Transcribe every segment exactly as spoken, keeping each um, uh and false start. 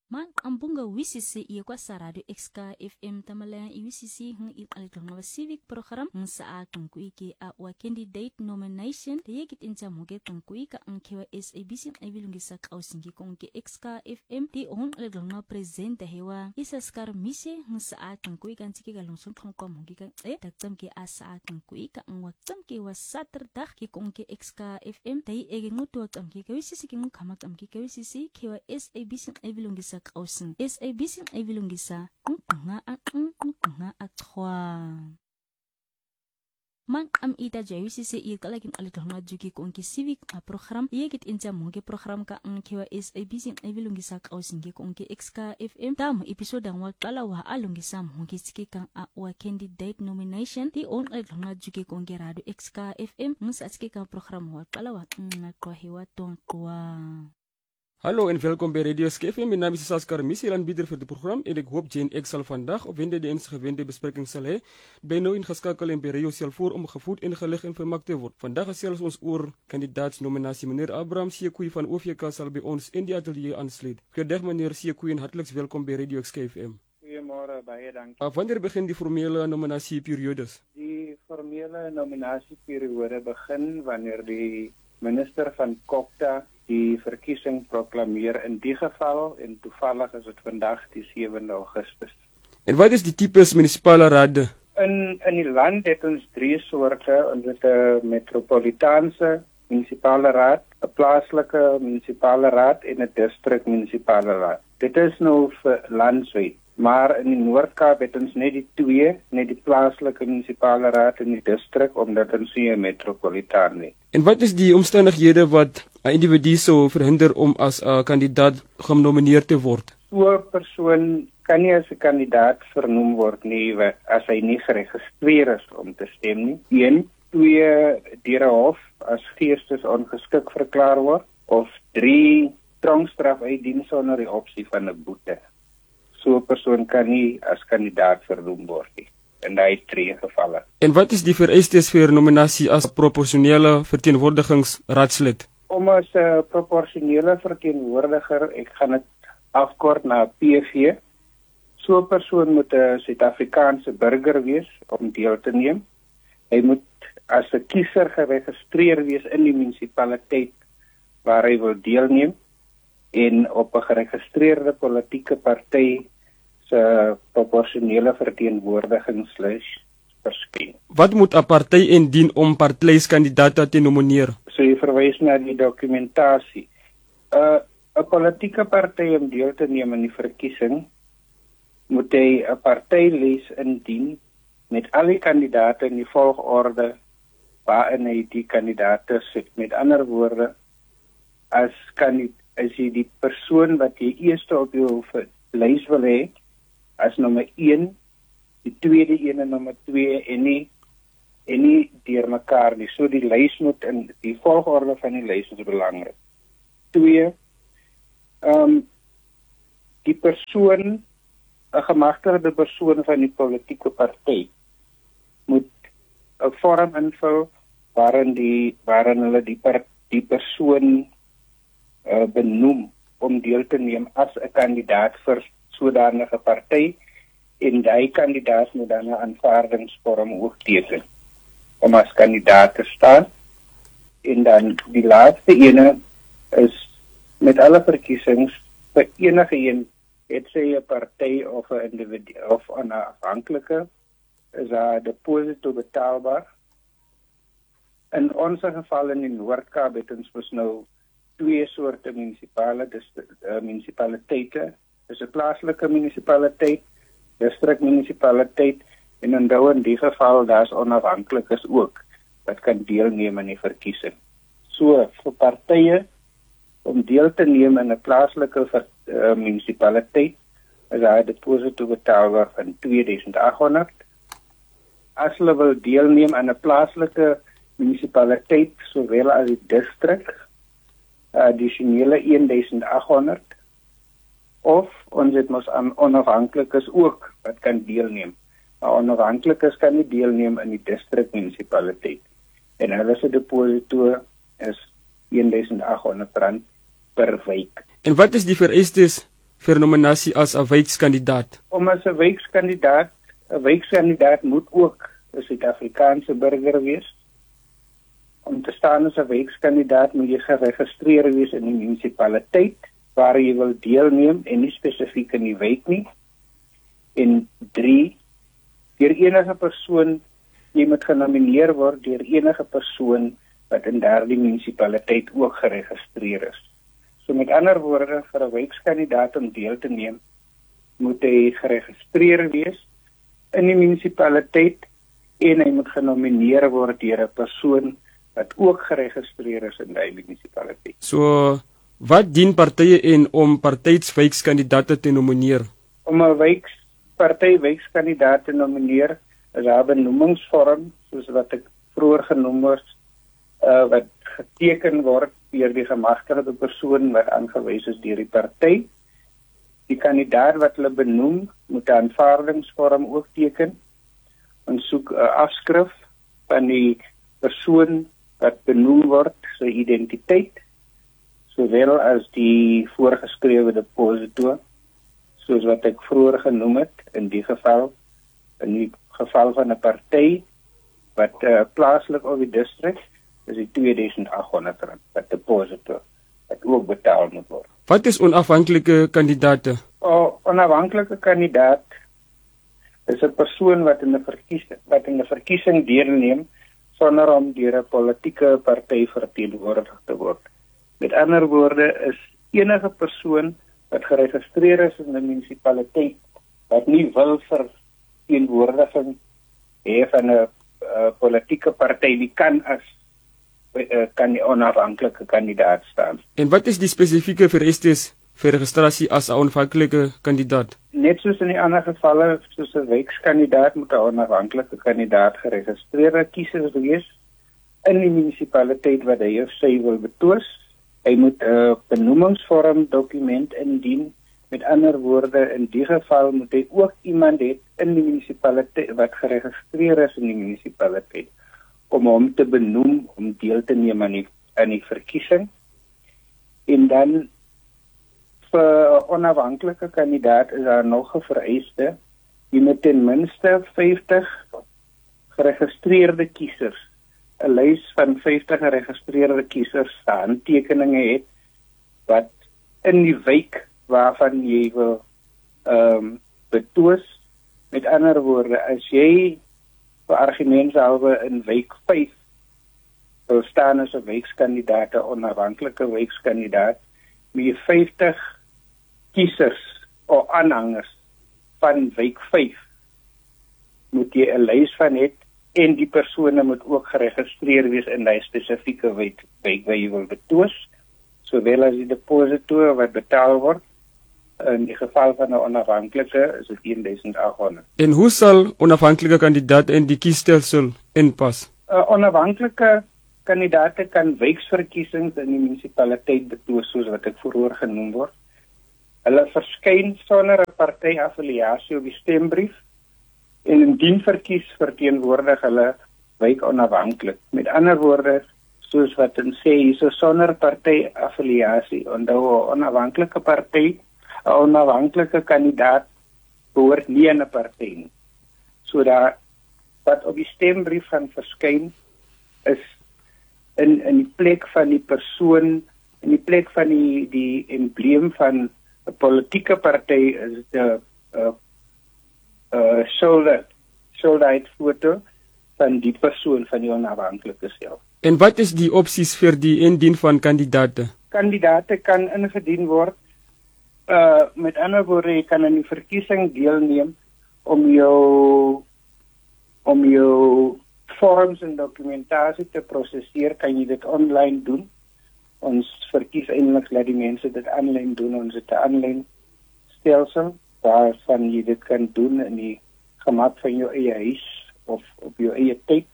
Man ambunga wisisi iya kwa sa radio X K F M tamalayan iwisisi hung il alitlong civic program hung sa atong kuiki a wa candidate nomination da yagit inta muge tong kuika ang kewa S A B C ay bilungisa kausingi kong ke X K F M di hung alitlong presente hewa isa skar mise hung sa atong kuika antiki galungsong kong kom hung gikan eh dagtam ke a sa atong kuika ang waktam ke wa saterdag ki kong ke X K F M day ege ngutu waktam ke kawisisi ki ngung kamak am ke kawisisi kewa S A B C ay bilungisa kausin S A B C ay bilunggisa ang nga ang nga atwa man am ita jayu sisi il kalagin alitlong nga juki ko ang civic a program yegit inja mo ge program ka ang kewa S A B C ay bilunggisa kausin ge ko ang X K F M tamo episode ang wal kalawa alunggisa mo ge siki kang a wa candidate nomination di on alitlong nga juki ko ang radio X K F M ng sa siki kang program wal kalawa nga ko hewa tong kwa. Hallo en welkom bij Radio X K F M. Mijn naam is Saskar Missie, aanbieder voor het programma. En ik hoop Jane X zal vandaag op wende de eens gewende bespreking zal hebben. Bij nou ingeschakeld en bij Radio Cel voor om gevoed en gelegd en vermaakt te worden. Vandaag is zelfs ons oor kandidaatsnominatie. Meneer Abraham Siekoei van O V K zal bij ons in die atelier aansluiten. Goedendag meneer Siekoei en hartelijk welkom bij Radio X K F M. Goedemorgen, baie dankie. Uh, wanneer begint die formele nominatieperiodes? Die formele nominatieperiode begin wanneer die minister van Kokta die verkiesing proklameer in die geval en toevallig is het vandag die sewende Augustus. En wat is die types munisipale raden? In in die land het ons drie soorte, ons het 'n metropolitaanse munisipale raad, 'n plaaslike munisipale raad en 'n distrik munisipale raad. Dit is nou vir landwyd. Maar in die Noord-Kaap het ons net die twee, net die plaaslike munisipale raad en die distrik, omdat ons nie 'n metropolitaan het. En wat is die omstandighede wat 'n individu sou verhinder om as 'n uh, kandidaat genomineer te word? So 'n persoon kan nie as 'n kandidaat vernoem word nie as hy nie geregistreer is om te stem nie. Een, twee, deur 'n hof as geestesongeskik verklaar word, of drie, tronkstraf uitdien sonder die opsie van 'n boete. So 'n persoon kan nie as kandidaat vernoem word nie in daai drie gevalle. En wat is die vereistes vir nominasie as proporsionele verteenwoordigingsraadslid? Om as 'n uh, proporsionele verteenwoordiger, ek gaan dit afkort na P V. So 'n persoon moet 'n Suid-Afrikaanse burger wees om deel te neem. Hy moet as 'n kiezer geregistreer wees in die munisipaliteit waar hy wil deelneem en op 'n geregistreerde politieke party se proporsionele verteenwoordigingslys verskyn. Wat moet 'n party indien om partytjiekandidaate te nomineer? So jy verwys na die dokumentasie. 'n uh, 'n politieke party om deel te neem aan die verkiesing moet hy 'n partylys indien met al die kandidate in die volgorde waarin hy die kandidate sit. Met ander woorde, as kan as jy die persoon wat jy eerste op jou lys wil hê as nommer een, die tweede een en nommer twee en nie en nie deurmekaar nie. So die lys moet in die volgorde van die lys is belangrik. Twee, ehm um, die persoon, 'n gemagtigde persoon van die politieke party moet 'n vorm invul waarin die waarin hulle die per, die persoon uh, benoem om deel te neem as 'n kandidaat vir sodanige party en daai kandidaat moet dan 'n aanvaardingsvorm ook teken om as kandidaat te staan. En dan die laaste ene is met alle verkiesings vir enige een, het sy 'n party of 'n individu of 'n afhanklike, is 'n deposito betaalbaar. In ons geval in die Noord-Kaap het ons mos nou twee soorte munisipale uh, munisipaliteite. Dis 'n plaaslike munisipaliteit, distrik munisipaliteit en onthou in die geval daar's onafhanklikes ook wat kan deelneem aan die verkiesing. So vir partye om deel te neem in 'n plaaslike uh, munisipaliteit is daar 'n deposito betaalbaar van twee duisend agt honderd. As hulle wil deelneem aan 'n plaaslike munisipaliteit sowel as die distrik, addisionele een duisend agt honderd, of ons het mos aan onafhanklikes ook wat kan deelneem. Maar onafhanklikes kan nie deelneem in die distrik munisipaliteit. En hulle se deposito is een duisend agt honderd rand per week. En wat is die vereistes vir nominasie as 'n wijkskandidaat? Om as 'n wijkskandidaat, 'n wijkskandidaat moet ook 'n Suid-Afrikaanse burger wees. Om te staan as 'n wijkskandidaat moet jy geregistreer wees in die munisipaliteit waar jy wil deelneem en nie spesifiek in die wijk nie. En drie, deur enige persoon, jy moet genomineer word deur enige persoon wat in daardie munisipaliteit ook geregistreer is. So met ander woorde, vir 'n wijkskandidaat om deel te neem, moet hy geregistreer wees in die munisipaliteit en hy moet genomineer word deur 'n persoon wat ook geregistreer is in die munisipaliteit. So, wat dien partye en om partydswijkskandidaate te nomineer? Om 'n wijks party wijkskandidaat te nomineer, is daar 'n benoemingsvorm, soos wat ek vroeër genoem het, uh, wat geteken word deur die gemagtigde persoon wat aangewys is deur die party. Die kandidaat wat hulle benoem, moet 'n aanvaardingsvorm ook teken en soek 'n afskrif van die persoon wat benoem word, sy identiteit, sowel as die voorgeskrewe deposito, soos wat ek vroeër genoem het, in die geval, in die geval van 'n party wat uh, plaaslik of die distrik, is die twee duisend agt honderd rand wat deposito wat ook betaal moet word. Wat is onafhanklike kandidaate? O, onafhanklike kandidaat is 'n persoon wat in 'n verkiesing wat in 'n verkiesing deelneem sonder om deur 'n politieke party verteenwoordig te word. Met ander woorde is enige persoon wat geregistreer is in 'n munisipaliteit wat nie wil verteenwoordiging hê van 'n uh, politieke party, die kan as uh, kan die onafhanklike kandidaat staan. En wat is die spesifieke vereistes vir registrasie as 'n onafhanklike kandidaat? Net soos in die ander gevalle, soos 'n wijkskandidaat moet 'n onafhanklike kandidaat geregistreerde kiesers wees in die munisipaliteit wat hy of sy wil betwis. Hy moet 'n benoemingsvorm dokument indien. Met ander woorde, in die geval moet hy ook iemand hê in die munisipaliteit wat geregistreer is in die munisipaliteit om hom te benoem om deel te neem aan die aan die verkiesing. En dan vir 'n onafhanklike kandidaat is daar nog 'n vereiste. Jy moet ten minste vyftig geregistreerde kiesers, 'n lys van vyftig geregistreerde kiesers se handtekeninge het wat in die wijk waarvan jy wil ehm um, betwis. Met ander woorde, as jy vir argumentshalwe in wijk vyf wil staan as 'n wijkskandidaat, 'n onafhanklike wijkskandidaat, moet jy vyftig kiesers of aanhangers van wijk vyf moet jy 'n lys van hê en die persone moet ook geregistreer wees in die spesifieke wijk waar jy wil betwis, sowel as die deposito wat betaal word. In die geval van 'n onafhanklike is dit een duisend agt honderd. En hoe sal onafhanklike kandidaat in die kiesstelsel inpas? 'n Onafhanklike kandidaate kan wijksverkiesings in die munisipaliteit betwis, soos wat ek vroeër genoem word. Hulle verskyn sonder 'n partyaffiliasie op die stembrief en indien verkies verteenwoordig hulle wijk onafhanklik. Met ander woorde, soos wat ons sê, hierso sonder partyaffiliasie, onthou 'n onafhanklike party, 'n onafhanklike kandidaat behoort nie aan 'n party nie. So daar wat op die stembrief gaan verskyn is in in die plek van die persoon, in die plek van die die embleem van 'n politieke party is dit 'n 'n 'n shoulder shoulder foto van die persoon van die onafhanklike self. En wat is die opsies vir die indien van kandidaate? Kandidaate kan ingedien word. Uh met ander woorde, jy kan aan die verkiesing deelneem om jou om jou vorms en dokumentasie te prosesseer, kan jy dit online doen. Ons verkies eintlik dat die mense dit aanlyn doen, ons het 'n aanlyn stelsel waarvan jy dit kan doen in die gemak van jou eie huis of op jou eie tyd.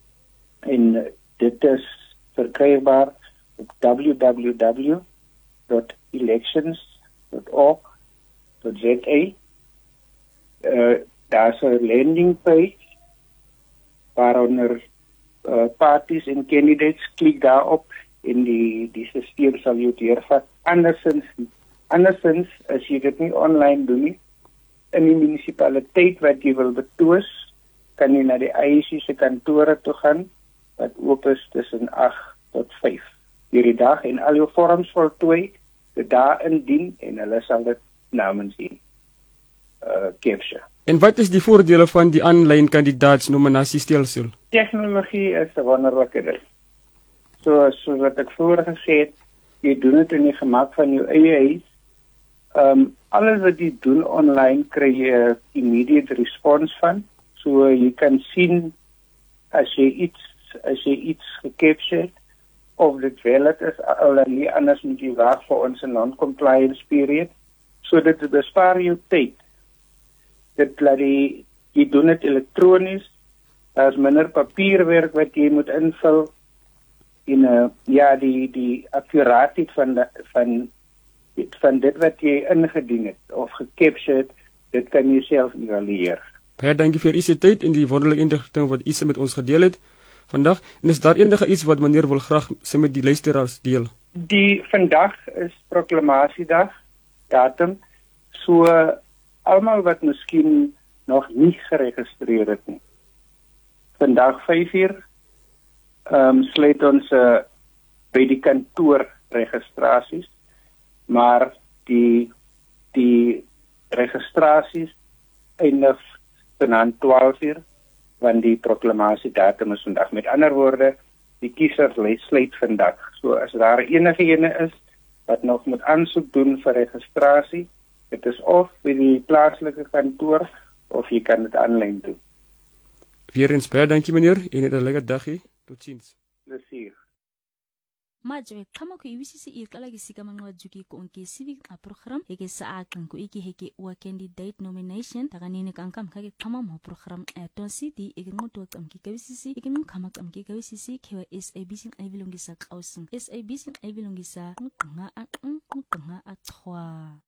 En dit is verkrybaar op w w w dot elections dot org dot z a. Uh, daar is 'n landing page waaronder uh, parties en candidates, klik daarop en die die stelsel sal jou deurvat. Andersins Andersins, as jy dit nie online doen nie, in die munisipaliteit wat jy wil betoos, kan jy na die I E C se kantore toe gaan wat oop is tussen agt tot vyf hierdie dag en al jou vorms voltooi, dit daar indien en hulle sal dit namens die uh, capture. En wat is die voordele van die aanlyn kandidaatsnominasiestelsel? Tegnologie is 'n wonderlike ding. So soos wat ek vroeër gesê het, jy doen dit in die gemak van jou eie huis. Um, alles wat jy doen online kry jy 'n immediate response van. So jy kan sien as jy iets as jy iets gecapture het, of dit valid is, al nie, anders moet jy wag vir ons non-compliance period. So dit bespaar jou tyd. Dit laat jy, jy doen dit elektronies, daar is minder papierwerk wat jy moet invul, en uh, ja, die, die accuraatheid van, de, van, van dit wat jy ingedien het, of gecapture het, dit kan jy self evalueer. Baie dankie vir u se tyd en die wonderlike inligting wat u met ons gedeel het vandag. En is daar enige iets wat meneer wil graag saam met die luisteraars deel? Die vandag is proklamasiedag, datum. So almal wat miskien nog nie geregistreer het nie. Vandag vyf uur ehm um, sluit ons uh, by die kantoor registrasies, maar die die registrasies eindig vanaand twaalf uur, want die proklamasiedatum is vandag. Met ander woorde, die kiesers sluit vandag. So as daar enige ene is wat nog moet aansoek doen vir registrasie, dit is of by die plaaslike kantoor of jy kan dit aanlyn doen. Weerens baie dankie meneer en 'n lekker dagie. Totsiens. Plesier. Majwe kama ku ibisisi iqala kisika manqwa juki konke civic a program eke sa aqin ku iki heke wa candidate nomination taganini kankam kake kama mo program atonsi di eke ngoto kamki kabisisi eke nkama kamki kabisisi kewa S A B C avilongisa qausin S A B C avilongisa ngqinga a ngqinga a chwa